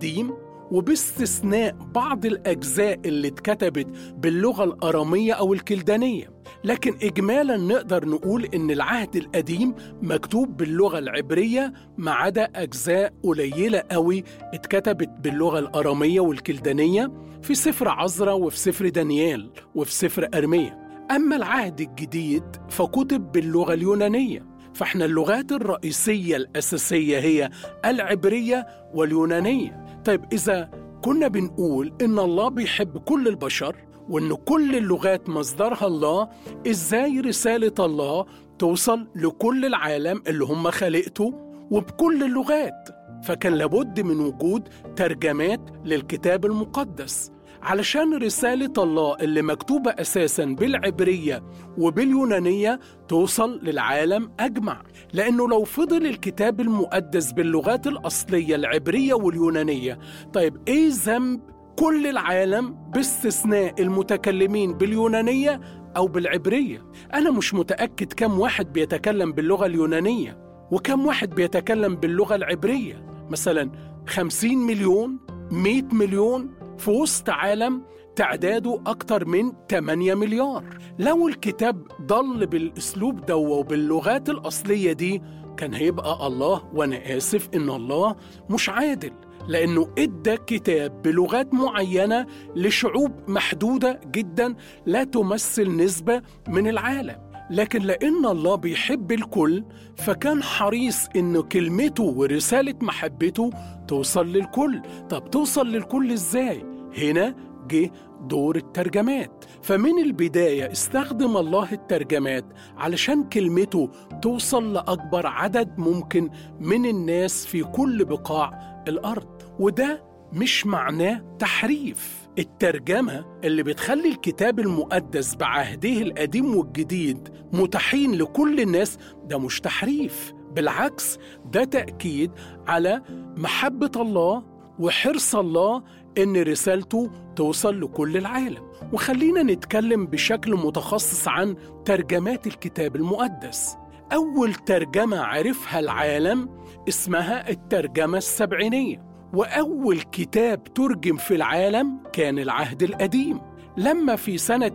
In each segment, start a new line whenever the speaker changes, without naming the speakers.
القديم، وباستثناء بعض الأجزاء اللي اتكتبت باللغة الأرامية أو الكلدانية. لكن إجمالاً نقدر نقول إن العهد القديم مكتوب باللغة العبرية ما عدا أجزاء قليلة قوي اتكتبت باللغة الأرامية والكلدانية في سفر عزرا وفي سفر دانيال وفي سفر أرميا. أما العهد الجديد فكتب باللغة اليونانية. فإحنا اللغات الرئيسية الأساسية هي العبرية واليونانية. طيب إذا كنا بنقول إن الله بيحب كل البشر وإن كل اللغات مصدرها الله، إزاي رسالة الله توصل لكل العالم اللي هم خلقته وبكل اللغات؟ فكان لابد من وجود ترجمات للكتاب المقدس علشان رسالة الله اللي مكتوبة أساساً بالعبرية وباليونانية توصل للعالم أجمع. لأنه لو فضل الكتاب المقدس باللغات الأصلية العبرية واليونانية، طيب إيه ذنب كل العالم باستثناء المتكلمين باليونانية أو بالعبرية؟ أنا مش متأكد كم واحد بيتكلم باللغة اليونانية وكم واحد بيتكلم باللغة العبرية. مثلا 50 مليون، 100 مليون في وسط عالم تعداده أكتر من 8 مليار. لو الكتاب ضل بالأسلوب ده وباللغات الأصلية دي كان هيبقى الله، وأنا آسف إن الله مش عادل، لأنه إدى كتاب بلغات معينة لشعوب محدودة جدا لا تمثل نسبة من العالم. لكن لأن الله بيحب الكل فكان حريص إنه كلمته ورسالة محبته توصل للكل. طب توصل للكل إزاي؟ هنا جه دور الترجمات. فمن البداية استخدم الله الترجمات علشان كلمته توصل لأكبر عدد ممكن من الناس في كل بقاع الأرض. وده مش معناه تحريف. الترجمة اللي بتخلي الكتاب المقدس بعهده القديم والجديد متاحين لكل الناس ده مش تحريف، بالعكس ده تأكيد على محبة الله وحرص الله إن رسالته توصل لكل العالم. وخلينا نتكلم بشكل متخصص عن ترجمات الكتاب المقدس. أول ترجمة عرفها العالم اسمها الترجمة السبعينية، وأول كتاب ترجم في العالم كان العهد القديم لما في سنة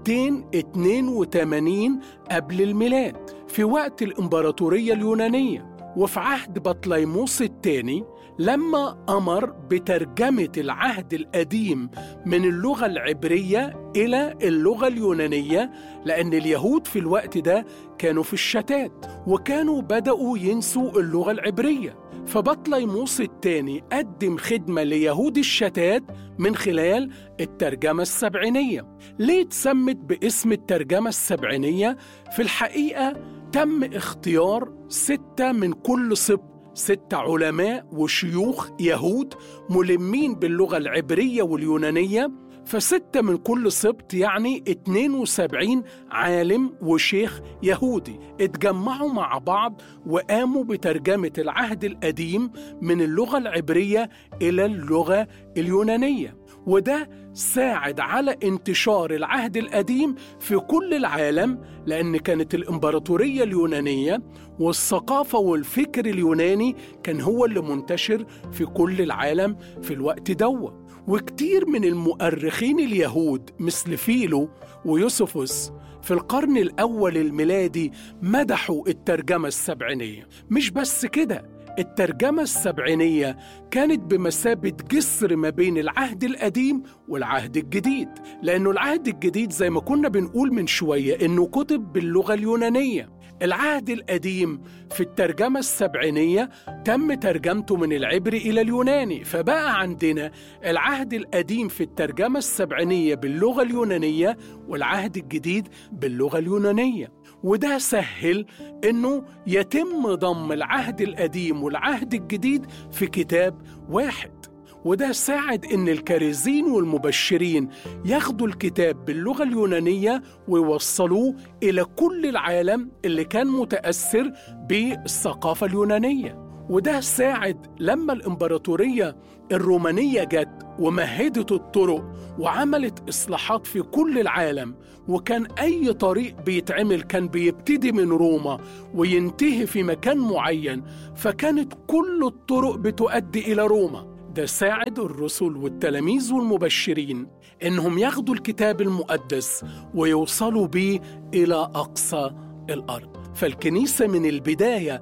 282 قبل الميلاد في وقت الإمبراطورية اليونانية، وفي عهد بطليموس الثاني لما أمر بترجمة العهد القديم من اللغة العبرية إلى اللغة اليونانية، لأن اليهود في الوقت ده كانوا في الشتات وكانوا بدأوا ينسوا اللغة العبرية. فبطليموس الثاني قدم خدمة ليهود الشتات من خلال الترجمة السبعينية. ليه اتسمت باسم الترجمة السبعينية؟ في الحقيقة تم اختيار 6 من كل سبط، 6 علماء وشيوخ يهود ملمين باللغة العبرية واليونانية، ف6 من كل سبط يعني 72 عالم وشيخ يهودي اتجمعوا مع بعض وقاموا بترجمة العهد القديم من اللغة العبرية إلى اللغة اليونانية. وده ساعد على انتشار العهد القديم في كل العالم، لأن كانت الإمبراطورية اليونانية والثقافة والفكر اليوناني كان هو اللي منتشر في كل العالم في الوقت ده. وكتير من المؤرخين اليهود مثل فيلو ويوسفوس في القرن الأول الميلادي مدحوا الترجمة السبعينية. مش بس كده، الترجمة السبعينية كانت بمثابة جسر ما بين العهد القديم والعهد الجديد، لأنه العهد الجديد زي ما كنا بنقول من شوية إنه كتب باللغة اليونانية. العهد القديم في الترجمة السبعينية تم ترجمته من العبري إلى اليوناني، فبقى عندنا العهد القديم في الترجمة السبعينية باللغة اليونانية والعهد الجديد باللغة اليونانية. وده سهل إنه يتم ضم العهد القديم والعهد الجديد في كتاب واحد. وده ساعد إن الكارزين والمبشرين ياخدوا الكتاب باللغة اليونانية ويوصلوه إلى كل العالم اللي كان متأثر بالثقافة اليونانية. وده ساعد لما الإمبراطورية الرومانية جت ومهدت الطرق وعملت إصلاحات في كل العالم، وكان أي طريق بيتعمل كان بيبتدي من روما وينتهي في مكان معين، فكانت كل الطرق بتؤدي إلى روما. ده ساعد الرسل والتلاميذ والمبشرين إنهم ياخدوا الكتاب المقدس ويوصلوا بيه إلى أقصى الأرض. فالكنيسة من البداية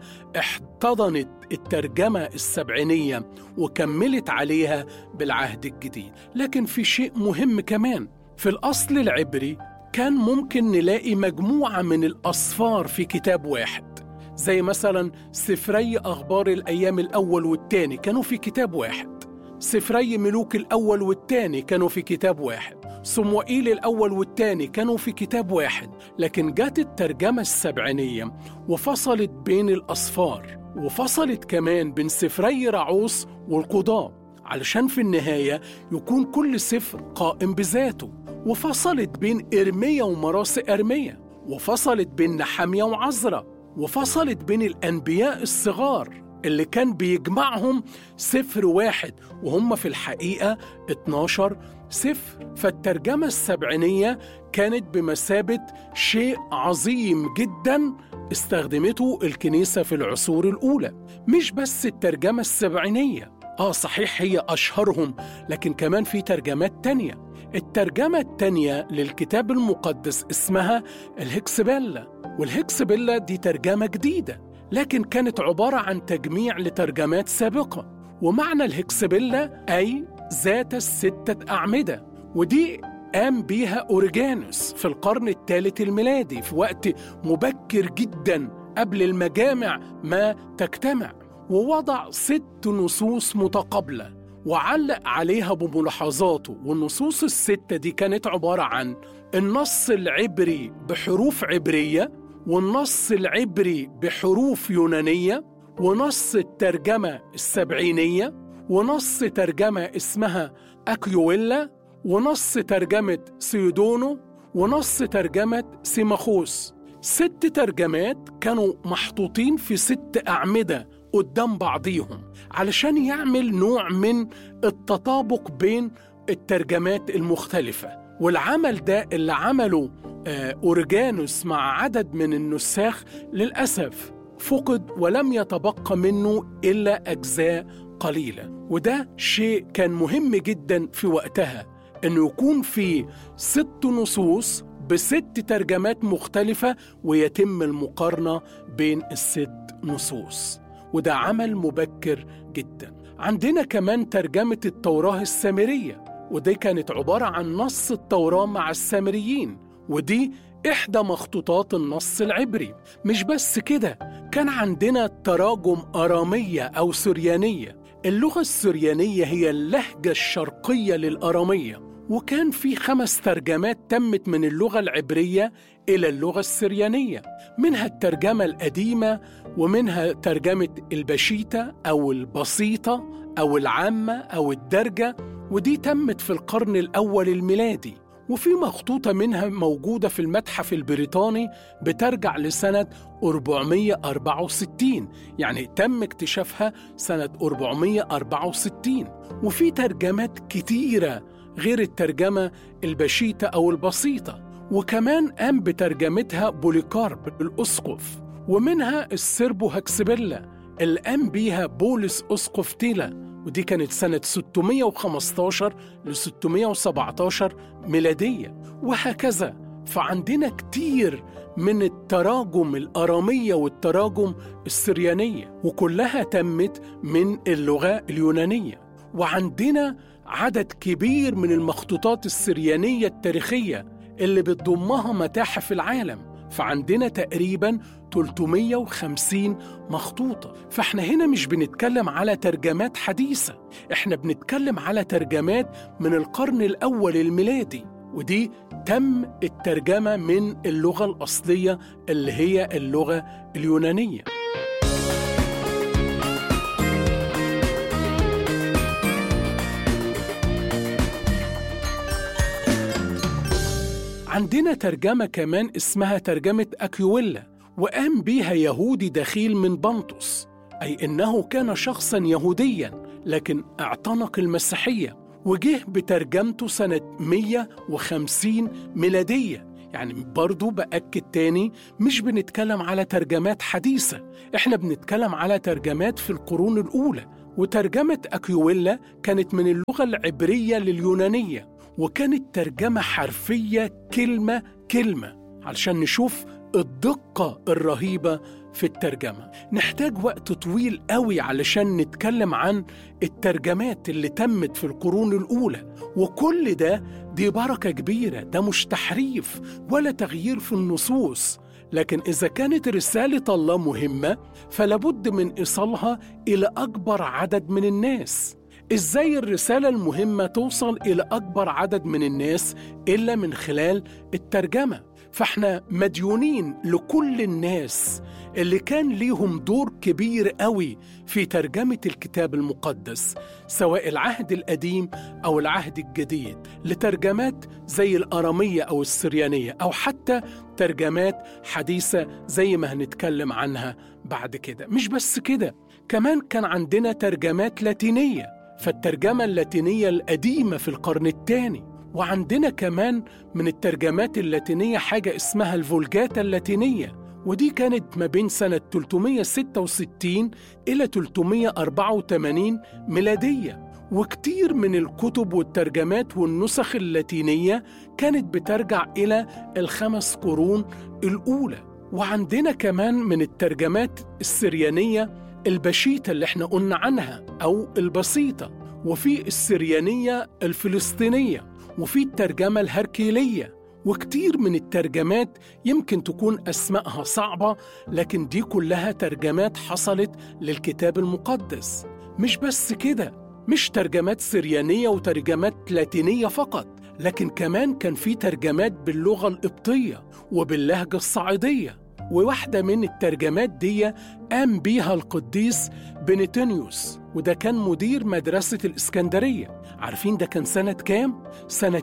احتضنت الترجمة السبعينية وكملت عليها بالعهد الجديد. لكن في شيء مهم كمان، في الأصل العبري كان ممكن نلاقي مجموعة من الأصفار في كتاب واحد، زي مثلا سفري أخبار الأيام الأول والتاني كانوا في كتاب واحد، سفري ملوك الأول والتاني كانوا في كتاب واحد، صموئيل الأول والتاني كانوا في كتاب واحد. لكن جات الترجمة السبعينية وفصلت بين الأصفار، وفصلت كمان بين سفري رعوس والقضاء، علشان في النهاية يكون كل سفر قائم بذاته، وفصلت بين إرميا ومراسي أرميا، وفصلت بين نحميا وعزرا، وفصلت بين الأنبياء الصغار اللي كان بيجمعهم سفر واحد وهم في الحقيقة 12 سفر. فالترجمة السبعينية كانت بمثابة شيء عظيم جدا استخدمته الكنيسة في العصور الأولى. مش بس الترجمة السبعينية، صحيح هي أشهرهم، لكن كمان في ترجمات تانية. الترجمة التانية للكتاب المقدس اسمها الهكسبيلا، والهكسبيلا دي ترجمة جديدة، لكن كانت عبارة عن تجميع لترجمات سابقة. ومعنى الهكسبيلا أي ذات الستة أعمدة، ودي قام بيها أوريجانوس في القرن الثالث الميلادي، في وقت مبكر جدا قبل المجامع ما تجتمع، ووضع 6 نصوص متقابلة وعلق عليها بملاحظاته. والنصوص ال6 دي كانت عبارة عن النص العبري بحروف عبرية، والنص العبري بحروف يونانية، ونص الترجمة السبعينية، ونص ترجمة اسمها أكيويلا، ونص ترجمة سيودونو، ونص ترجمة سيماخوس. 6 ترجمات كانوا محطوطين في 6 أعمدة قدام بعضيهم علشان يعمل نوع من التطابق بين الترجمات المختلفة. والعمل ده اللي عمله أوريجانوس مع عدد من النساخ للأسف فقد ولم يتبقى منه إلا أجزاء قليلة. وده شيء كان مهم جدا في وقتها، أنه يكون في 6 نصوص ب6 ترجمات مختلفة ويتم المقارنة بين ال6 نصوص، وده عمل مبكر جدا. عندنا كمان ترجمة التوراة السامرية، ودي كانت عبارة عن نص التوراة مع السامريين، ودي إحدى مخطوطات النص العبري. مش بس كده، كان عندنا تراجم أرامية أو سريانية. اللغة السريانية هي اللهجة الشرقية للأرامية، وكان في 5 ترجمات تمت من اللغة العبرية إلى اللغة السريانية، منها الترجمة القديمة، ومنها ترجمة البشيتة أو البسيطة أو العامة أو الدرجة، ودي تمت في القرن الأول الميلادي. وفي مخطوطة منها موجودة في المتحف البريطاني بترجع لسنة 464، يعني تم اكتشافها سنة 464. وفي ترجمات كتيرة غير الترجمة البشيتة أو البسيطة، وكمان قام بترجمتها بوليكارب الأسقف، ومنها السربو هكسبيلا اللي قام بيها بولس أسقف تيلا، ودي كانت سنة 615 ل 617 ميلادية، وهكذا. فعندنا كتير من التراجم الأرامية والتراجم السريانية، وكلها تمت من اللغة اليونانية. وعندنا عدد كبير من المخطوطات السريانية التاريخية اللي بتضمها متاحف العالم، فعندنا تقريباً 350 مخطوطة. فاحنا هنا مش بنتكلم على ترجمات حديثة، احنا بنتكلم على ترجمات من القرن الأول الميلادي، ودي تم الترجمة من اللغة الأصلية اللي هي اللغة اليونانية. عندنا ترجمة كمان اسمها ترجمة أكيويلا، وقام بيها يهودي دخيل من بنطس، أي إنه كان شخصاً يهودياً لكن اعتنق المسيحية، وجه بترجمته سنة 150 ميلادية. يعني برضو بأكد تاني، مش بنتكلم على ترجمات حديثة، إحنا بنتكلم على ترجمات في القرون الأولى، وترجمة أكيويلا كانت من اللغة العبرية لليونانية، وكانت ترجمة حرفية كلمة كلمة علشان نشوف الدقة الرهيبة في الترجمة. نحتاج وقت طويل قوي علشان نتكلم عن الترجمات اللي تمت في القرون الأولى، وكل دي بركة كبيرة، ده مش تحريف ولا تغيير في النصوص. لكن إذا كانت رسالة الله مهمة فلابد من إيصالها إلى أكبر عدد من الناس. إزاي الرسالة المهمة توصل إلى أكبر عدد من الناس إلا من خلال الترجمة؟ فإحنا مديونين لكل الناس اللي كان ليهم دور كبير قوي في ترجمة الكتاب المقدس، سواء العهد القديم أو العهد الجديد، لترجمات زي الأرامية أو السريانية، أو حتى ترجمات حديثة زي ما هنتكلم عنها بعد كده. مش بس كده، كمان كان عندنا ترجمات لاتينية، فالترجمة اللاتينية القديمة في القرن الثاني. وعندنا كمان من الترجمات اللاتينية حاجة اسمها الفولجاتا اللاتينية، ودي كانت ما بين سنة 366 إلى 384 ميلادية. وكتير من الكتب والترجمات والنسخ اللاتينية كانت بترجع إلى ال5 قرون الأولى. وعندنا كمان من الترجمات السريانية البشيتة اللي احنا قلنا عنها أو البسيطة، وفي السريانية الفلسطينية، وفي الترجمة الهركيلية. وكتير من الترجمات يمكن تكون أسمائها صعبة، لكن دي كلها ترجمات حصلت للكتاب المقدس. مش بس كده، مش ترجمات سريانية وترجمات لاتينية فقط، لكن كمان كان في ترجمات باللغة القبطية وباللهجة الصعيدية. وواحدة من الترجمات دي قام بيها القديس بنتينيوس، وده كان مدير مدرسة الإسكندرية. عارفين ده كان سنة كام؟ سنة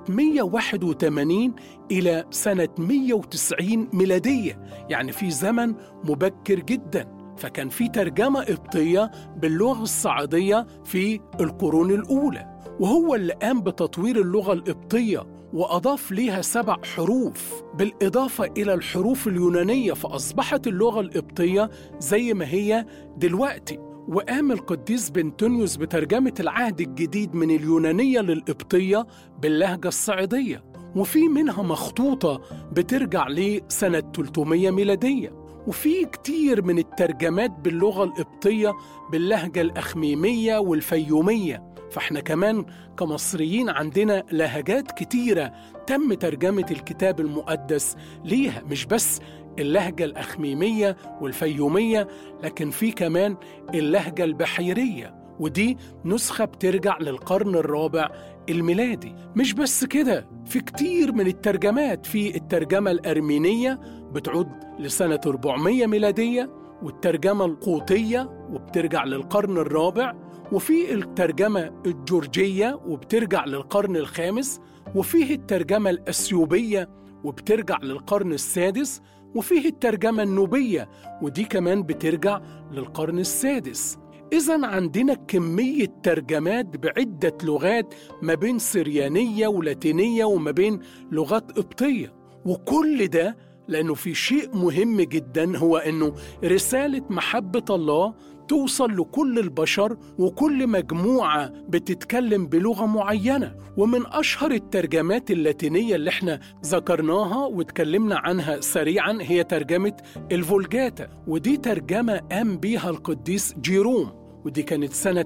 181 إلى سنة 190 ميلادية، يعني في زمن مبكر جدا. فكان في ترجمة قبطية باللغة الصعيدية في القرون الأولى، وهو اللي قام بتطوير اللغة القبطية وأضاف ليها 7 حروف بالإضافة إلى الحروف اليونانية، فأصبحت اللغة القبطية زي ما هي دلوقتي. وقام القديس بنتونيوس بترجمة العهد الجديد من اليونانية للقبطية باللهجة الصعيدية، وفي منها مخطوطة بترجع لسنة 300 ميلادية. وفي كتير من الترجمات باللغة القبطية باللهجة الأخميمية والفيومية. فاحنا كمان كمصريين عندنا لهجات كتيرة تم ترجمة الكتاب المقدس ليها، مش بس اللهجة الأخميمية والفيومية، لكن في كمان اللهجة البحيرية، ودي نسخة بترجع للقرن الرابع الميلادي. مش بس كده، في كتير من الترجمات، في الترجمة الأرمينية بتعود لسنة 400 ميلادية، والترجمة القوطية وبترجع للقرن الرابع، وفي الترجمة الجورجية وبترجع للقرن الخامس، وفيه الترجمة الأثيوبية وبترجع للقرن السادس، وفيه الترجمة النوبية ودي كمان بترجع للقرن السادس. إذن عندنا كمية ترجمات بعدة لغات ما بين سريانية ولاتينية وما بين لغات قبطية، وكل ده لأنه في شيء مهم جدا، هو أنه رسالة محبة الله توصل لكل البشر وكل مجموعة بتتكلم بلغة معينة. ومن أشهر الترجمات اللاتينية اللي احنا ذكرناها واتكلمنا عنها سريعا هي ترجمة الفولجاتا، ودي ترجمة قام بيها القديس جيروم، ودي كانت سنة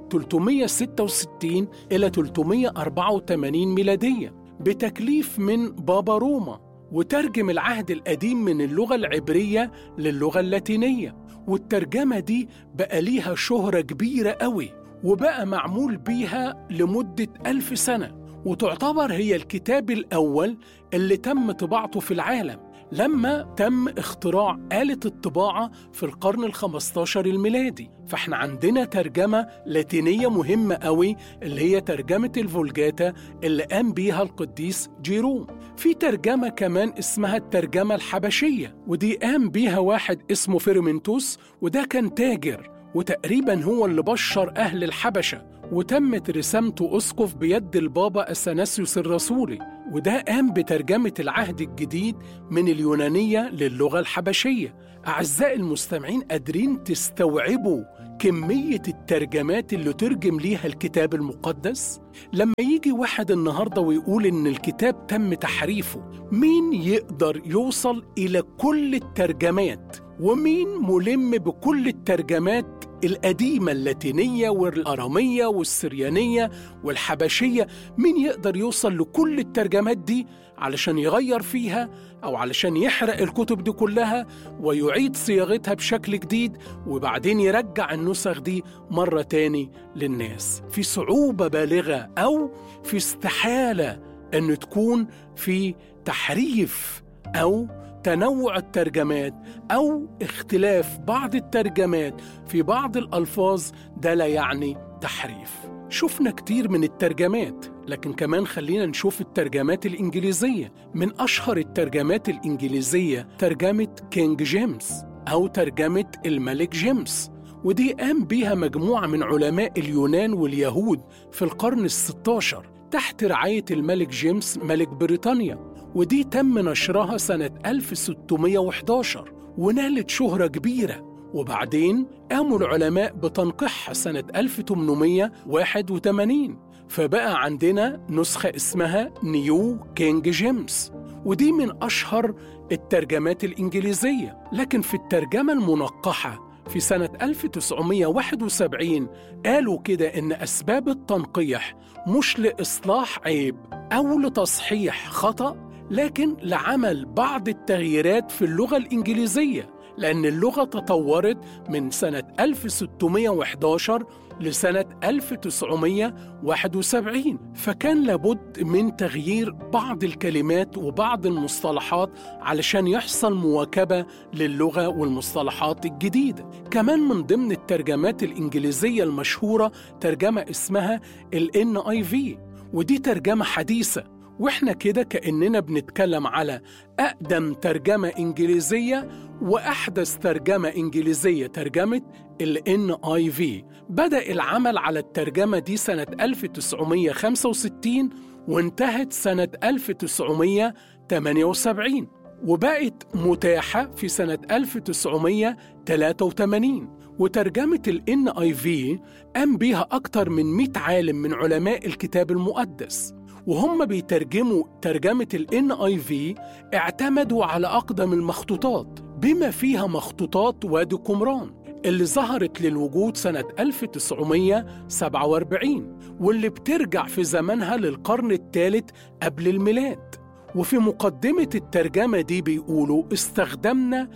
366 إلى 384 ميلادية بتكليف من بابا روما، وترجم العهد القديم من اللغة العبرية للغة اللاتينية. والترجمة دي بقى ليها شهرة كبيرة قوي، وبقى معمول بيها لمدة 1000 سنة، وتعتبر هي الكتاب الأول اللي تم طباعته في العالم لما تم اختراع آلة الطباعة في القرن ال15 الميلادي. فاحنا عندنا ترجمة لاتينية مهمة قوي اللي هي ترجمة الفولجاتا اللي قام بيها القديس جيروم. في ترجمة كمان اسمها الترجمة الحبشية، ودي قام بيها واحد اسمه فيرمنتوس، وده كان تاجر وتقريبا هو اللي بشر أهل الحبشة، وتمت رسامته أسقف بيد البابا أثناسيوس الرسولي. وده قام بترجمة العهد الجديد من اليونانية للغة الحبشية. أعزائي المستمعين، قادرين تستوعبوا كمية الترجمات اللي ترجم ليها الكتاب المقدس؟ لما يجي واحد النهاردة ويقول إن الكتاب تم تحريفه، مين يقدر يوصل إلى كل الترجمات؟ ومين ملم بكل الترجمات القديمة اللاتينية والأرامية والسريانية والحبشية؟ مين يقدر يوصل لكل الترجمات دي علشان يغير فيها أو علشان يحرق الكتب دي كلها ويعيد صياغتها بشكل جديد وبعدين يرجع النسخ دي مرة تاني للناس؟ في صعوبة بالغة أو في استحالة أن تكون في تحريف أو تنوع الترجمات أو اختلاف بعض الترجمات في بعض الألفاظ. ده لا يعني تحريف. شفنا كتير من الترجمات، لكن كمان خلينا نشوف الترجمات الإنجليزية. من أشهر الترجمات الإنجليزية ترجمة كينج جيمس أو ترجمة الملك جيمس، ودي قام بيها مجموعة من علماء اليونان واليهود في القرن ال16 تحت رعاية الملك جيمس ملك بريطانيا، ودي تم نشرها سنة 1611 ونالت شهرة كبيرة. وبعدين قاموا العلماء بتنقيحها سنة 1881، فبقى عندنا نسخة اسمها نيو كينج جيمس، ودي من أشهر الترجمات الإنجليزية. لكن في الترجمة المنقحة في سنة 1971 قالوا كده إن أسباب التنقيح مش لإصلاح عيب أو لتصحيح خطأ، لكن لعمل بعض التغييرات في اللغة الإنجليزية، لأن اللغة تطورت من سنة 1611 لسنة 1971، فكان لابد من تغيير بعض الكلمات وبعض المصطلحات علشان يحصل مواكبة للغة والمصطلحات الجديدة. كمان من ضمن الترجمات الإنجليزية المشهورة ترجمة اسمها NIV، ودي ترجمة حديثة، وإحنا كده كأننا بنتكلم على أقدم ترجمة إنجليزية وأحدث ترجمة إنجليزية ترجمة NIV. بدأ العمل على الترجمة دي سنة 1965 وانتهت سنة 1978، وبقت متاحة في سنة 1983. وترجمة NIV قام بيها أكتر من 100 عالم من علماء الكتاب المقدس، وهم بيترجموا ترجمة NIV اعتمدوا على أقدم المخطوطات بما فيها مخطوطات وادي قمران اللي ظهرت للوجود سنة 1947 واللي بترجع في زمنها للقرن الثالث قبل الميلاد. وفي مقدمة الترجمة دي بيقولوا استخدمنا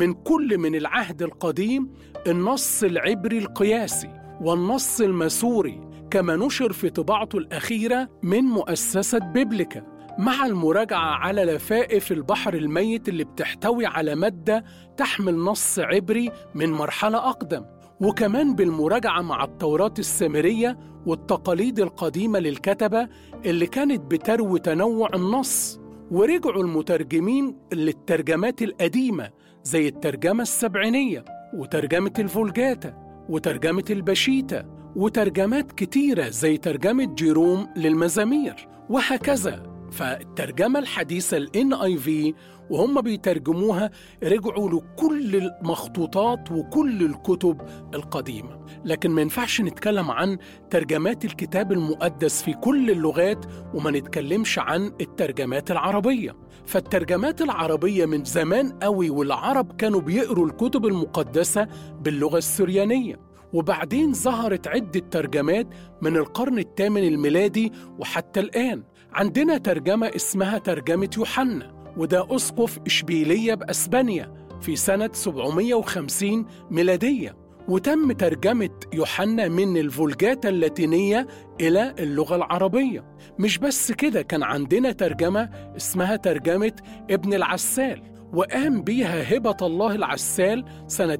من العهد القديم النص العبري القياسي والنص المسوري كما نشر في طباعته الأخيرة من مؤسسة بيبليكا، مع المراجعة على لفائف البحر الميت اللي بتحتوي على مادة تحمل نص عبري من مرحلة أقدم، وكمان بالمراجعة مع التوراة السامرية والتقاليد القديمة للكتبة اللي كانت بتروي تنوع النص. ورجعوا المترجمين للترجمات القديمة زي الترجمة السبعينية وترجمة الفولجاتا وترجمة البشيتة وترجمات كتيرة زي ترجمة جيروم للمزامير وهكذا. فالترجمة الحديثة NIV وهم بيترجموها رجعوا لكل المخطوطات وكل الكتب القديمة. لكن ما ينفعش نتكلم عن ترجمات الكتاب المقدس في كل اللغات وما نتكلمش عن الترجمات العربية. فالترجمات العربية من زمان قوي والعرب كانوا بيقروا الكتب المقدسة باللغة السريانية، وبعدين ظهرت عدة ترجمات من القرن الثامن الميلادي وحتى الآن. عندنا ترجمة اسمها ترجمة يوحنا، وده أسقف إشبيلية بأسبانيا في سنة 750 ميلادية، وتم ترجمة يوحنا من الفولجاتا اللاتينية إلى اللغة العربية. مش بس كده، كان عندنا ترجمة اسمها ترجمة ابن العسال، وقام بيها هبة الله العسال سنة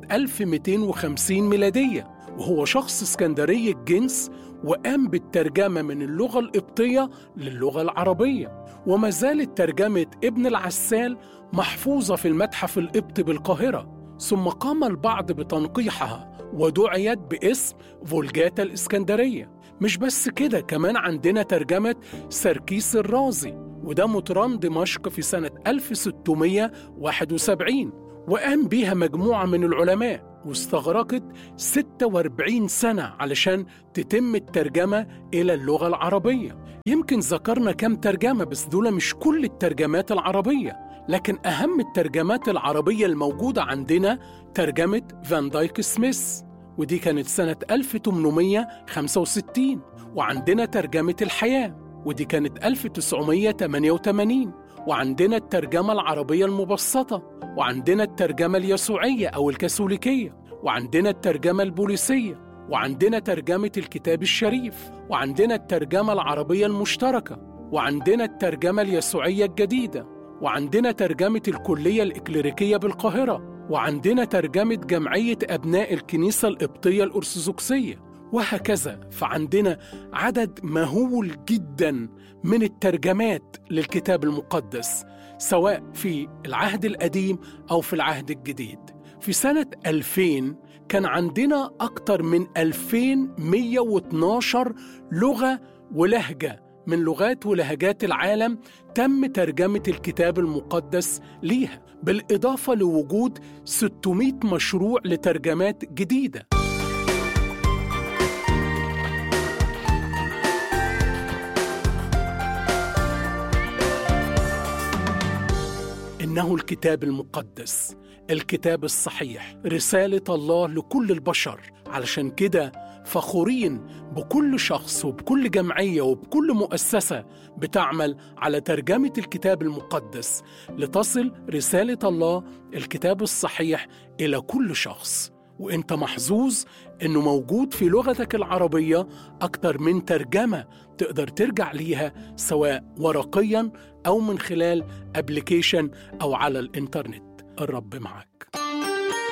1250 ميلادية، وهو شخص اسكندري الجنس، وقام بالترجمة من اللغة القبطية للغة العربية. وما زالت ترجمة ابن العسال محفوظة في المتحف القبطي بالقاهرة، ثم قام البعض بتنقيحها ودعيت باسم فولجاتا الإسكندرية. مش بس كده، كمان عندنا ترجمة سركيس الرازي، وده مطران دمشق في سنة 1671، وقام بيها مجموعة من العلماء، واستغرقت 46 سنة علشان تتم الترجمة إلى اللغة العربية. يمكن ذكرنا كم ترجمة، بس دول مش كل الترجمات العربية، لكن أهم الترجمات العربية الموجودة عندنا ترجمة فان دايك سميث، ودي كانت سنة 1865. وعندنا ترجمة الحياة، ودي كانت 1988. وعندنا الترجمة العربية المبسطة، وعندنا الترجمة اليسوعية أو الكاثوليكية، وعندنا الترجمة البوليسية، وعندنا ترجمة الكتاب الشريف، وعندنا الترجمة العربية المشتركة، وعندنا الترجمة اليسوعية الجديدة، وعندنا ترجمة الكلية الإكليريكية بالقاهرة، وعندنا ترجمة جمعية أبناء الكنيسة القبطية الأرثوذكسية، وهكذا. فعندنا عدد مهول جدا من الترجمات للكتاب المقدس، سواء في العهد القديم أو في العهد الجديد. في سنة 2000 كان عندنا أكتر من 2112 لغة ولهجة من لغات ولهجات العالم تم ترجمة الكتاب المقدس ليها، بالإضافة لوجود 600 مشروع لترجمات جديدة. إنه الكتاب المقدس، الكتاب الصحيح، رسالة الله لكل البشر. علشان كده فخورين بكل شخص وبكل جمعية وبكل مؤسسة بتعمل على ترجمة الكتاب المقدس لتصل رسالة الله الكتاب الصحيح إلى كل شخص. وإنت محظوظ إنه موجود في لغتك العربية أكتر من ترجمة تقدر ترجع ليها، سواء ورقياً أو من خلال أبليكيشن أو على الإنترنت. الرب معك.